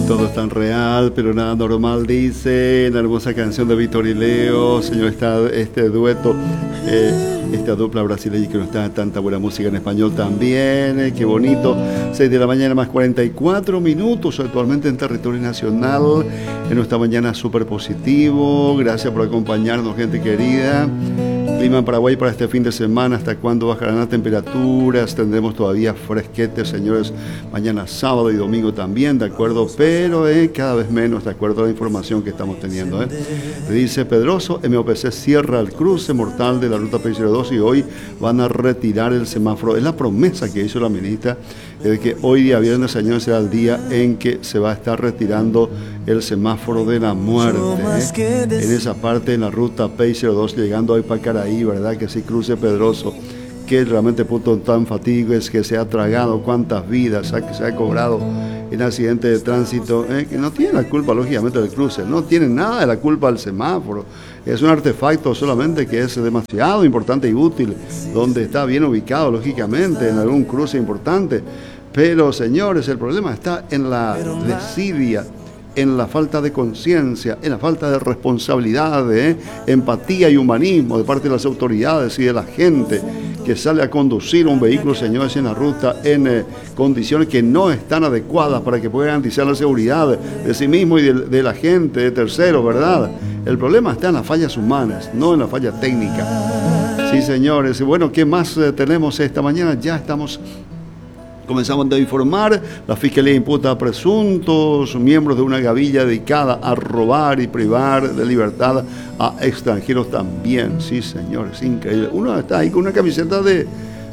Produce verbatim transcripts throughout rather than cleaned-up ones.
Todo es tan real, pero nada normal, dice la hermosa canción de Víctor y Leo. Señor, está este dueto, eh, esta dupla brasileña que nos da tanta buena música en español también. Eh, qué bonito. seis de la mañana más cuarenta y cuatro minutos, actualmente en territorio nacional, en nuestra mañana súper positivo. Gracias por acompañarnos, gente querida. Clima en Paraguay para este fin de semana, ¿hasta cuándo bajarán las temperaturas? Tendremos todavía fresquetes, señores, mañana sábado y domingo también, ¿de acuerdo? Pero eh, cada vez menos, de acuerdo a la información que estamos teniendo. ¿eh? Dice Pedroso, M O P C cierra el cruce mortal de la ruta P cero dos y hoy van a retirar el semáforo. Es la promesa que hizo la ministra, de que hoy día viernes, señores, será el día en que se va a estar retirando el semáforo de la muerte. ¿eh? En esa parte, en la ruta P cero dos, llegando hoy para Caraí, ¿verdad? Que sí, cruce Pedroso, que realmente punto tan fatídico es que se ha tragado cuántas vidas que se ha cobrado en accidentes de tránsito, ¿eh? Que no tiene la culpa, lógicamente, del cruce, no tiene nada de la culpa del semáforo. Es un artefacto solamente que es demasiado importante y útil, donde está bien ubicado, lógicamente, en algún cruce importante. Pero, señores, el problema está en la desidia, en la falta de conciencia, en la falta de responsabilidad, ¿eh? empatía y humanismo de parte de las autoridades y de la gente que sale a conducir un vehículo, señores, en la ruta en eh, condiciones que no están adecuadas para que puedan garantizar la seguridad de sí mismo y de, de la gente, de terceros, ¿verdad? El problema está en las fallas humanas, no en la falla técnica. Sí, señores. Bueno, ¿qué más eh, tenemos esta mañana? Ya estamos... Comenzamos a informar, la Fiscalía imputa a presuntos miembros de una gavilla dedicada a robar y privar de libertad a extranjeros también. Sí, señores, increíble. Uno está ahí con una camiseta de,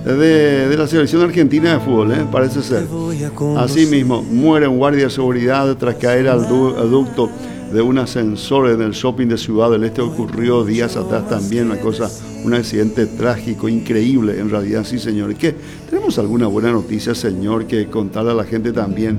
de, de la selección argentina de fútbol, ¿eh? Parece ser. Asimismo, muere un guardia de seguridad tras caer al, du al ducto de un ascensor en el shopping de Ciudad del Este. Ocurrió días atrás también, una cosa, un accidente trágico, increíble en realidad, sí, señores. ¿Qué? ¿Tenemos alguna buena noticia, señor, que contarle a la gente también?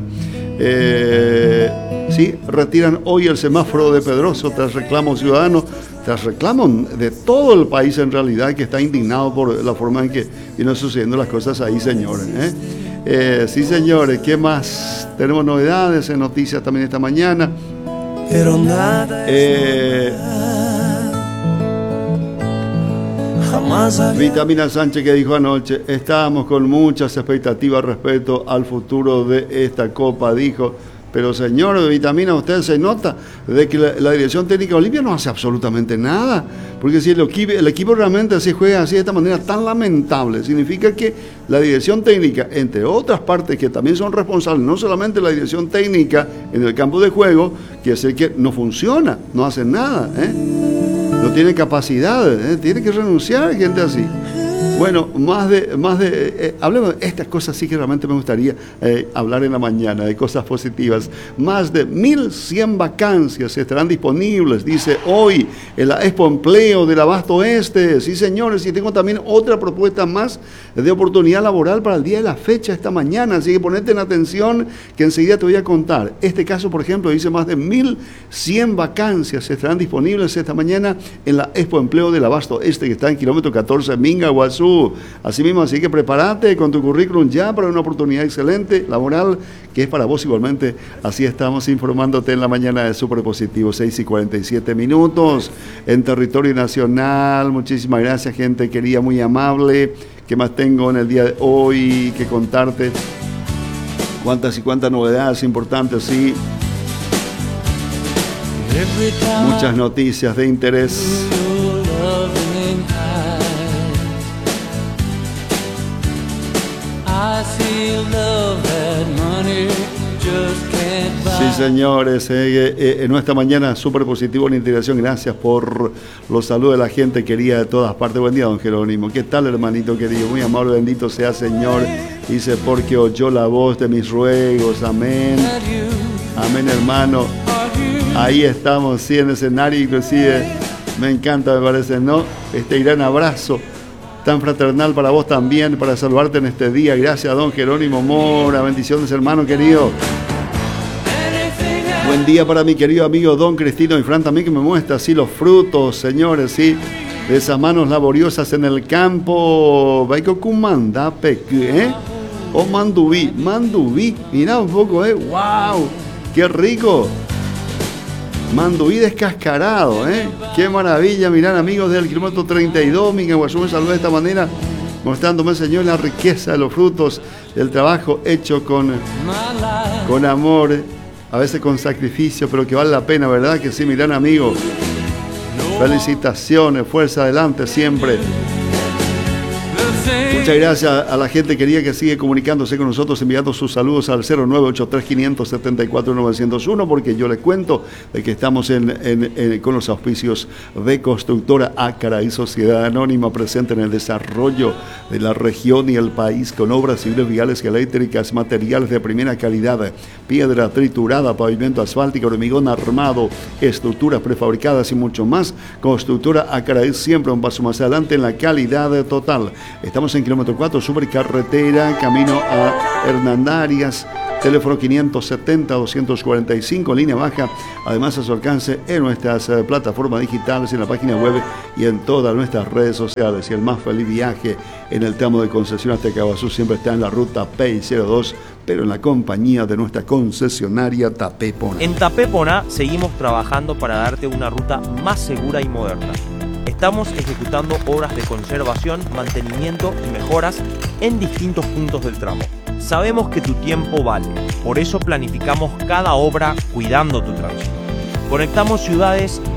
Eh, sí, retiran hoy el semáforo de Pedroso tras reclamo ciudadano, tras reclamo de todo el país en realidad, que está indignado por la forma en que vienen sucediendo las cosas ahí, señores. ¿eh? Eh, sí, señores, ¿qué más? Tenemos novedades en noticias también esta mañana. Pero nada eh, jamás Vitamina Sánchez, que dijo anoche, estábamos con muchas expectativas respecto al futuro de esta Copa, dijo. Pero, señor Vitamina, usted se nota de que la, la Dirección Técnica Olimpia no hace absolutamente nada. Porque si el equipo, el equipo realmente así juega así de esta manera tan lamentable, significa que la Dirección Técnica, entre otras partes que también son responsables, no solamente la Dirección Técnica en el campo de juego, que es el que no funciona, no hace nada, ¿eh? no tiene capacidad, ¿eh? tiene que renunciar gente así. Bueno, más de, más de eh, hablemos de estas cosas, sí que realmente me gustaría eh, hablar en la mañana, de cosas positivas. Más de mil cien vacancias estarán disponibles, dice hoy, en la Expo Empleo del Abasto Oeste. Sí, señores, y tengo también otra propuesta más de oportunidad laboral para el día de la fecha esta mañana, así que ponete en atención que enseguida te voy a contar. Este caso, por ejemplo, dice más de mil cien vacancias estarán disponibles esta mañana en la Expo Empleo del Abasto Oeste, que está en kilómetro catorce, Minga, Guazú. Así mismo, así que prepárate con tu currículum ya para una oportunidad excelente laboral que es para vos igualmente. Así estamos informándote en la mañana de Super Positivo, seis y cuarenta y siete minutos en territorio nacional. Muchísimas gracias, gente querida, muy amable. ¿Qué más tengo en el día de hoy que contarte? Cuántas y cuántas novedades importantes, sí. Muchas noticias de interés. Sí, señores, eh, eh, en nuestra mañana súper positivo en integración. Gracias por los saludos de la gente querida de todas partes. Buen día, don Jerónimo. ¿Qué tal, hermanito querido? Muy amable, bendito sea, Señor. Dice, porque oyó la voz de mis ruegos. Amén. Amén, hermano. Ahí estamos, sí, en el escenario, inclusive. Me encanta, me parece, ¿no? Este gran abrazo tan fraternal para vos también, para saludarte en este día. Gracias, don Jerónimo Mora. Bendiciones, hermano querido. Buen día para mi querido amigo don Cristino y Fran también, que me muestra así los frutos, señores, sí, de esas manos laboriosas en el campo. Baiko Kumanda, ¿eh? O Mandubí, Mandubí, mirá un poco, ¿eh? ¡Wow! ¡Qué rico! Manduí descascarado, ¿eh? ¡Qué maravilla! Mirán, amigos del kilómetro treinta y dos, Miguel Guazú me saludó de esta manera, mostrándome, Señor, la riqueza de los frutos del trabajo hecho con, con amor, a veces con sacrificio, pero que vale la pena, ¿verdad? Que sí, Mirán, amigo. Felicitaciones, fuerza adelante siempre. Muchas gracias a la gente querida que sigue comunicándose con nosotros, enviando sus saludos al cero nueve ocho tres, cinco siete cuatro, nueve cero uno, porque yo les cuento de que estamos en, en, en, con los auspicios de Constructora Ácara y Sociedad Anónima, presente en el desarrollo de la región y el país con obras civiles, viales y eléctricas, materiales de primera calidad, piedra triturada, pavimento asfáltico, hormigón armado, estructuras prefabricadas y mucho más. Constructora Ácara es siempre un paso más adelante en la calidad total. Estamos en kilómetro cuatro, supercarretera, camino a Hernandarias, teléfono quinientos setenta, doscientos cuarenta y cinco, línea baja. Además, a su alcance en nuestras eh, plataformas digitales, en la página web y en todas nuestras redes sociales. Y el más feliz viaje en el tramo de concesión hasta Caguazú siempre está en la ruta P I cero dos, pero en la compañía de nuestra concesionaria Tapepona. En Tapepona seguimos trabajando para darte una ruta más segura y moderna. Estamos ejecutando obras de conservación, mantenimiento y mejoras en distintos puntos del tramo. Sabemos que tu tiempo vale, por eso planificamos cada obra cuidando tu tránsito. Conectamos ciudades